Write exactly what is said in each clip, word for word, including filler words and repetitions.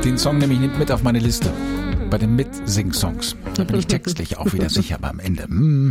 Den Song nehme ich mit auf meine Liste. Bei den Mitsing-Songs. Da bin ich textlich auch wieder sicher beim Ende.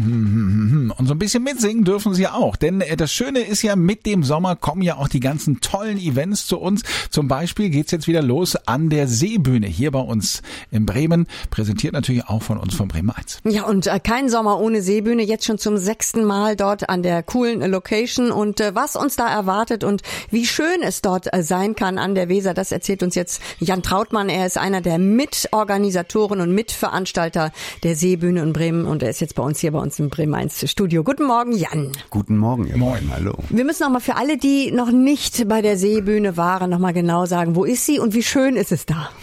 Und so ein bisschen mitsingen dürfen Sie auch. Denn das Schöne ist ja, mit dem Sommer kommen ja auch die ganzen tollen Events zu uns. Zum Beispiel geht's jetzt wieder los an der Seebühne hier bei uns in Bremen. Präsentiert natürlich auch von uns von Bremen eins. Ja, und äh, kein Sommer ohne Seebühne. Jetzt schon zum sechsten Mal dort an der coolen Location. Und äh, was uns da erwartet und wie schön es dort äh, sein kann an der Weser, das erzählt uns jetzt Jan Trautmann. Er ist einer der Mitorganisatoren und Mitveranstalter der Seebühne in Bremen und er ist jetzt bei uns hier bei uns im Bremen eins Studio. Guten Morgen, Jan. Guten Morgen, ihr Moin. Hallo. Wir müssen noch mal für alle, die noch nicht bei der Seebühne waren, noch mal genau sagen, wo ist sie und wie schön ist es da?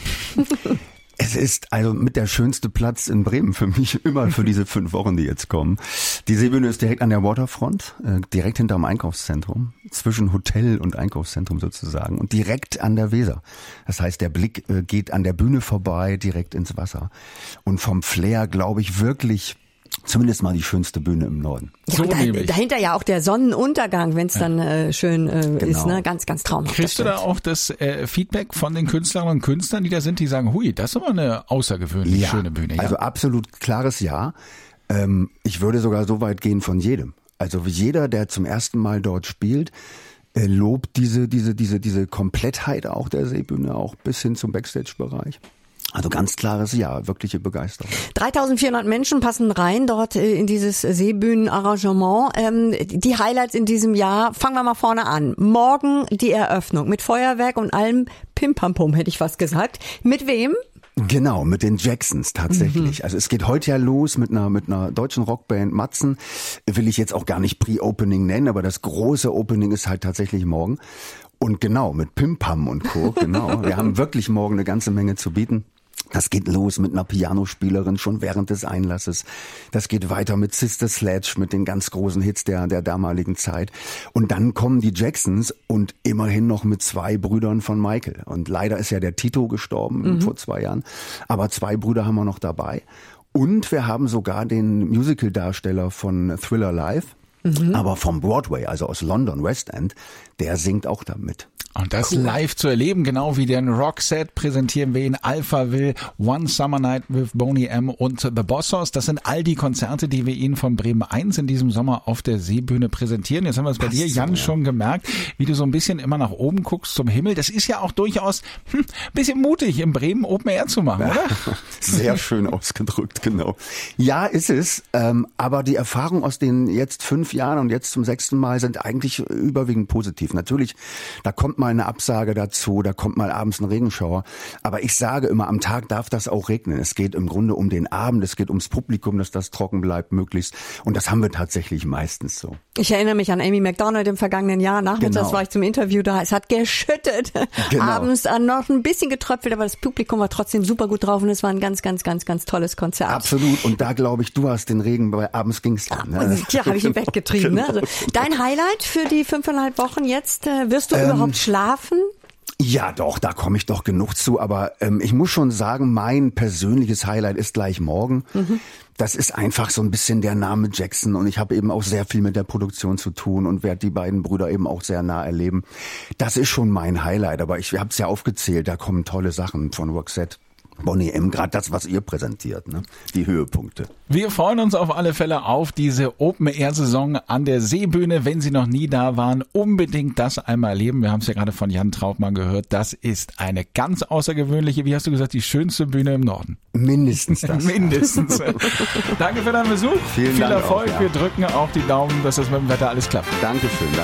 Es ist also mit der schönste Platz in Bremen für mich, immer für diese fünf Wochen, die jetzt kommen. Die Seebühne ist direkt an der Waterfront, äh, direkt hinterm Einkaufszentrum, zwischen Hotel und Einkaufszentrum sozusagen und direkt an der Weser. Das heißt, der Blick äh, geht an der Bühne vorbei, direkt ins Wasser. Und vom Flair, glaube ich, wirklich zumindest mal die schönste Bühne im Norden. Ja, So da, nämlich. dahinter ja auch der Sonnenuntergang, wenn es Ja. dann äh, schön äh, Genau. ist, ne? Ganz, ganz traumhaft. Kriegst du das da stimmt. auch das äh, Feedback von den Künstlerinnen und Künstlern, die da sind, die sagen, hui, das ist aber eine außergewöhnlich schöne Bühne. Ja? Also absolut klares Ja. Ähm, ich würde sogar so weit gehen von jedem. Also jeder, der zum ersten Mal dort spielt, äh, lobt diese, diese, diese, diese Komplettheit auch der Seebühne, auch bis hin zum Backstage-Bereich. Also ganz klares Ja, wirkliche Begeisterung. dreitausendvierhundert Menschen passen rein dort äh, in dieses Seebühnenarrangement. Ähm, die Highlights in diesem Jahr, fangen wir mal vorne an. Morgen die Eröffnung mit Feuerwerk und allem Pimpampum, hätte ich fast gesagt. Mit wem? Genau, mit den Jacksons tatsächlich. Mhm. Also es geht heute ja los mit einer mit einer deutschen Rockband Matzen. Will ich jetzt auch gar nicht Pre-Opening nennen, aber das große Opening ist halt tatsächlich morgen. Und genau, mit Pimpam und Co. Genau. Wir haben wirklich morgen eine ganze Menge zu bieten. Das geht los mit einer Pianospielerin schon während des Einlasses. Das geht weiter mit Sister Sledge, mit den ganz großen Hits der, der damaligen Zeit. Und dann kommen die Jacksons und immerhin noch mit zwei Brüdern von Michael. Und leider ist ja der Tito gestorben mhm. vor zwei Jahren. Aber zwei Brüder haben wir noch dabei. Und wir haben sogar den Musical-Darsteller von Thriller Live, mhm. aber vom Broadway, also aus London, West End, der singt auch da mit. Und das cool. live zu erleben, genau wie den Roxette, präsentieren wir ihn, Alphaville, One Summer Night with Boney M. und The Bossos. Das sind all die Konzerte, die wir Ihnen von Bremen eins in diesem Sommer auf der Seebühne präsentieren. Jetzt haben wir es bei dir, Jan, so, ja. schon gemerkt, wie du so ein bisschen immer nach oben guckst zum Himmel. Das ist ja auch durchaus hm, bisschen mutig, in Bremen Open Air zu machen, ja, oder? Sehr schön ausgedrückt, genau. Ja, ist es. Ähm, aber die Erfahrung aus den jetzt fünf Jahren und jetzt zum sechsten Mal sind eigentlich überwiegend positiv. Natürlich, da kommt mal eine Absage dazu, da kommt mal abends ein Regenschauer. Aber ich sage immer, am Tag darf das auch regnen. Es geht im Grunde um den Abend, es geht ums Publikum, dass das trocken bleibt möglichst. Und das haben wir tatsächlich meistens so. Ich erinnere mich an Amy McDonald im vergangenen Jahr. Nachmittags Genau. war ich zum Interview da. Es hat geschüttet. Genau. Abends noch ein bisschen getröpfelt, aber das Publikum war trotzdem super gut drauf und es war ein ganz, ganz, ganz, ganz tolles Konzert. Absolut. Und da glaube ich, du hast den Regen, bei abends ging's dann. Ne? Ja, habe ich im Bett getrieben. Genau. Ne? Also, dein Highlight für die fünfeinhalb Wochen jetzt, äh, wirst du Ähm, überhaupt schlafen? Ja, doch, da komme ich doch genug zu. Aber ähm, ich muss schon sagen, mein persönliches Highlight ist gleich morgen. Mhm. Das ist einfach so ein bisschen der Name Jackson. Und ich habe eben auch sehr viel mit der Produktion zu tun und werde die beiden Brüder eben auch sehr nah erleben. Das ist schon mein Highlight. Aber ich habe es ja aufgezählt, da kommen tolle Sachen von Roxette, Boney M., gerade das, was ihr präsentiert, ne? Die Höhepunkte. Wir freuen uns auf alle Fälle auf diese Open-Air-Saison an der Seebühne. Wenn Sie noch nie da waren, unbedingt das einmal erleben. Wir haben es ja gerade von Jan Trautmann gehört. Das ist eine ganz außergewöhnliche, wie hast du gesagt, die schönste Bühne im Norden. Mindestens das. Mindestens. Danke für deinen Besuch. Vielen Viel Dank Erfolg. auch, ja. Wir drücken auch die Daumen, dass das mit dem Wetter alles klappt. Dankeschön.